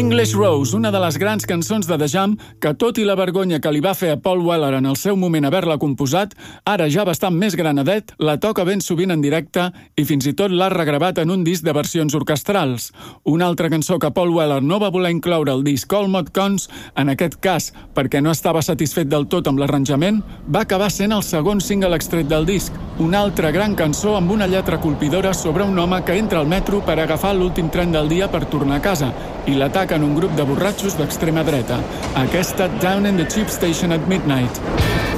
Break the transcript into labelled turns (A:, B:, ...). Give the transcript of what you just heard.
A: English Rose, una de les grans cançons de The Jam, que tot i la vergonya que li va fer a Paul Weller en el seu moment haver-la composat, ara ja bastant més granadet, la toca ben sovint en directe i fins i tot l'ha regravat en un disc de versions orquestrals. Una altra cançó que Paul Weller no va voler incloure al disc All Mod Cons, en aquest cas perquè no estava satisfet del tot amb l'arranjament, va acabar sent el segon single extret del disc, una altra gran cançó amb una lletra colpidora sobre un home que entra al metro per agafar l'últim tren del dia per tornar a casa i l'ataquen un grup de borratxos d'extrema dreta. Aquesta Down in the Cheap Station at Midnight.